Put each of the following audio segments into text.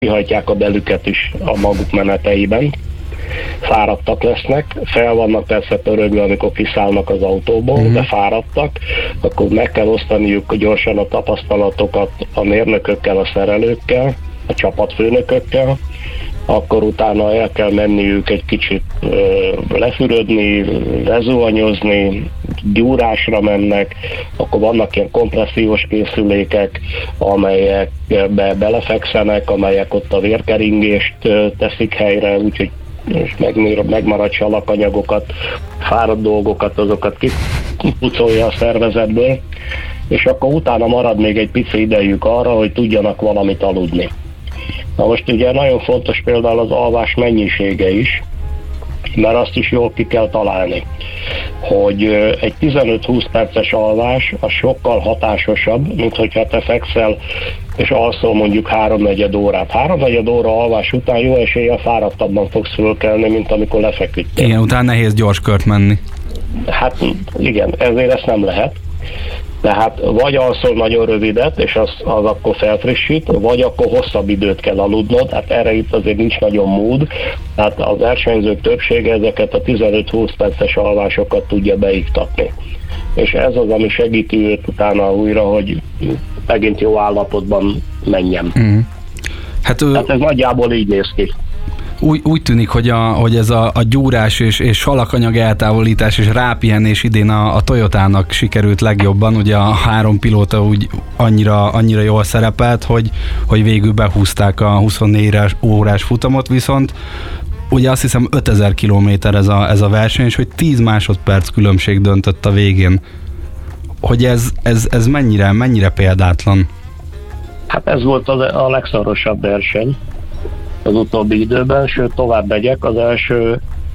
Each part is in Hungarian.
kihajtják a belüket is a maguk meneteiben, fáradtak lesznek, fel vannak persze pörögve, amikor kiszállnak az autóból, de fáradtak, akkor meg kell osztaniuk gyorsan a tapasztalatokat a mérnökökkel, a szerelőkkel, a csapatfőnökökkel, akkor utána el kell menniük egy kicsit lefürödni, lezuhanyozni, gyúrásra mennek, akkor vannak ilyen kompressziós készülékek, amelyekbe belefekszenek, amelyek ott a vérkeringést teszik helyre, úgyhogy megmaradt salakanyagokat, fáradt dolgokat, azokat kipucolja a szervezetből, és akkor utána marad még egy pici idejük arra, hogy tudjanak valamit aludni. Na most ugye nagyon fontos például az alvás mennyisége is, mert azt is jól ki kell találni, hogy egy 15-20 perces alvás az sokkal hatásosabb, mint hogyha te fekszel és alszol mondjuk 3-4 órát. 3-4 óra alvás után jó eséllyel fáradtabban fogsz fölkelni, mint amikor lefeküdtél. Igen, utána nehéz gyors kört menni. Hát igen, ezért ezt nem lehet. Tehát vagy alszol nagyon rövidet, és az akkor felfrissít, vagy akkor hosszabb időt kell aludnod, hát erre itt azért nincs nagyon mód, tehát a versenyzők többsége ezeket a 15-20 perces alvásokat tudja beiktatni. És ez az, ami segíti őt utána újra, hogy megint jó állapotban menjen. Hát ez nagyjából így néz ki. Úgy tűnik, hogy ez a gyúrás és salakanyag eltávolítás és rápihenés idén a Toyotának sikerült legjobban. Ugye a 3 pilóta úgy annyira jól szerepelt, hogy végül behúzták a 24 órás futamot, viszont ugye azt hiszem 5000 kilométer ez a verseny, és hogy 10 másodperc különbség döntött a végén. Hogy ez mennyire példátlan? Hát ez volt a legszorosabb verseny az utóbbi időben, sőt tovább megyek, az első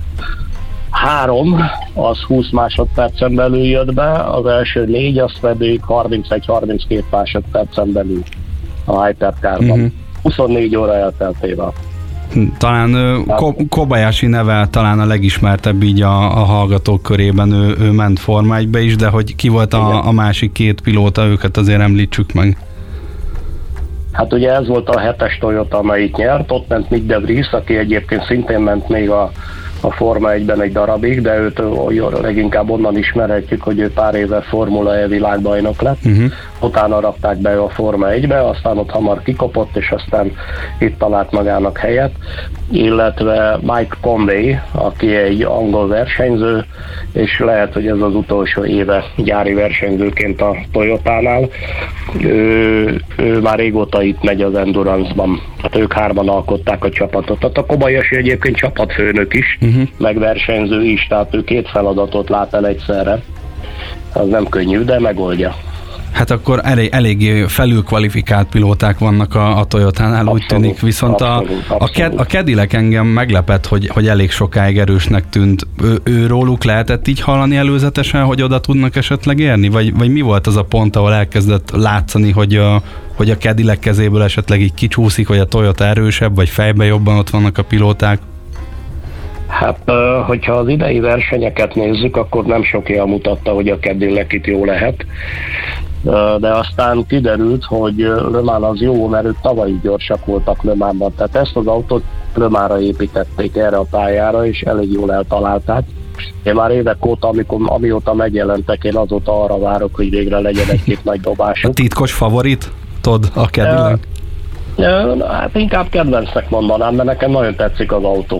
3 az 20 másodpercen belül jött be, az első 4 az pedig 31-32 másodpercen belül a Hypercarban. 24 óra elteltével. Talán Kobayashi neve talán a legismertebb így a hallgatók körében, ő ment Forma 1-be is, de hogy ki volt a másik 2 pilóta, őket azért említsük meg. Hát ugye ez volt a 7-es Toyota, amelyik nyert, ott ment Nick de Vries, aki egyébként szintén ment még a Forma 1-ben egy darabig, de őt leginkább onnan ismerhetjük, hogy ő pár éve Formula E világbajnok lett. Utána rakták be a Forma 1-be, aztán ott hamar kikopott, és aztán itt talált magának helyet. Illetve Mike Conway, aki egy angol versenyző, és lehet, hogy ez az utolsó éve gyári versenyzőként a Toyotánál. Ő már régóta itt megy az Endurance-ban. Hát ők 3-an alkották a csapatot. Tehát a Kobayashi egyébként csapatfőnök is, meg versenyző is, tehát ő 2 feladatot lát el egyszerre. Az nem könnyű, de megoldja. Hát akkor eléggé felülkvalifikált pilóták vannak a Toyotánál, abszolút, úgy tűnik, viszont a Cadillac engem meglepett, hogy elég sokáig erősnek tűnt. Róluk lehetett így hallani előzetesen, hogy oda tudnak esetleg érni? Vagy mi volt az a pont, ahol elkezdett látszani, hogy a Cadillac kezéből esetleg így kicsúszik, hogy a Toyota erősebb, vagy fejben jobban ott vannak a pilóták? Hát, hogyha az idei versenyeket nézzük, akkor nem sok jel mutatta, hogy a Cadillac itt jó lehet. De aztán kiderült, hogy Le Mans az jó, mert ők tavaly gyorsak voltak Le Mansban. Tehát ezt az autót Le Mansra építették, erre a pályára, és elég jól eltalálták. Én már évek óta, amióta megjelentek, én azóta arra várok, hogy végre legyen egy-két nagy dobásuk. A titkos favorit? A Cadillac? Hát inkább kedvencnek mondanám, mert nekem nagyon tetszik az autó.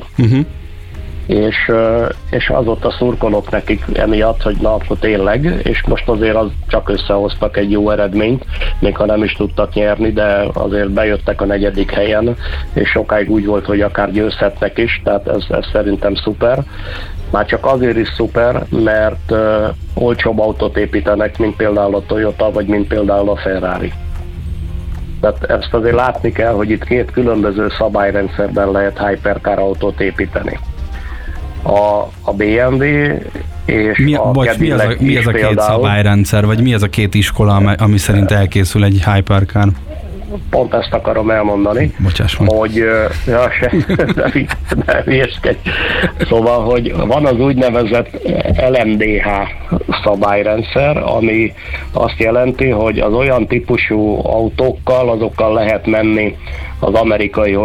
És azóta szurkolok nekik emiatt, hogy na akkor tényleg, és most azért az csak összehoztak egy jó eredményt, még ha nem is tudtak nyerni, de azért bejöttek a 4. helyen, és sokáig úgy volt, hogy akár győzhetnek is, tehát ez szerintem szuper. Már csak azért is szuper, mert olcsóbb autót építenek, mint például a Toyota, vagy mint például a Ferrari. Tehát ezt azért látni kell, hogy itt 2 különböző szabályrendszerben lehet hypercar autót építeni. A BMW és a Cadillac mi ez a 2 szabályrendszer, vagy mi ez a 2 iskola, ami szerint elkészül egy hypercar? Pont ezt akarom elmondani, hogy ne hülyeskedj. Szóval, hogy van az úgynevezett LMDH szabályrendszer, ami azt jelenti, hogy az olyan típusú autókkal, azokkal lehet menni az amerikai